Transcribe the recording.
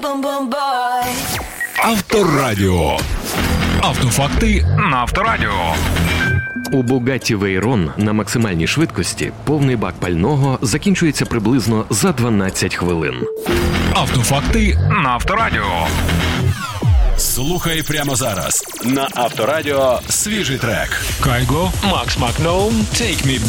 Авторадіо. Автофакти на Авторадіо. У Bugatti Veyron на максимальній швидкості повний бак пального закінчується приблизно за 12 хвилин. Автофакти на Авторадіо. Слухай прямо зараз на Авторадіо свіжий трек. Кайго, Макс Макноун, Take Me